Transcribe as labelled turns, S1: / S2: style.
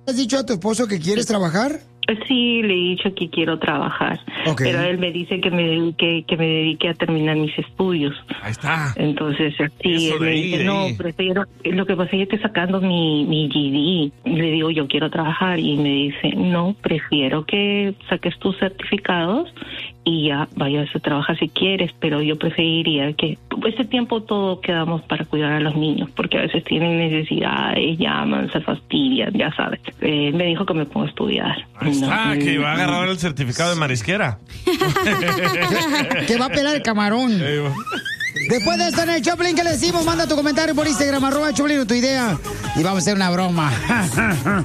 S1: ¿Has dicho a tu esposo que quieres trabajar?
S2: Sí, le he dicho que quiero trabajar, pero él me dice que me dedique a terminar mis estudios.
S3: Ahí está.
S2: Entonces, sí, él me dice, no, prefiero, lo que pasa es que estoy sacando mi GED. Le digo, yo quiero trabajar, y me dice, no, prefiero que saques tus certificados y ya vayas a trabajar si quieres, pero yo preferiría que ese tiempo todo quedamos para cuidar a los niños, porque a veces tienen necesidades, llaman, se fastidian, ya sabes. Me dijo que me ponga a estudiar.
S3: Ahí está, que va a agarrar el certificado de marisquera.
S1: Que va a pelar el camarón. Después de esto en el Choplin, ¿qué le decimos? Manda tu comentario por Instagram, @Choplin, tu idea, y vamos a hacer una broma.